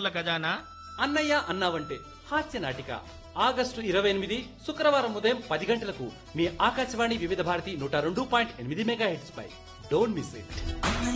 కథల ఖజానా అన్నయ్య అన్నావంటే హాస్య నాటిక ఆగస్టు 28 శుక్రవారం ఉదయం 10 గంటలకు మీ ఆకాశవాణి వివిధ Bharati 102.8 megahertz pi don't miss it.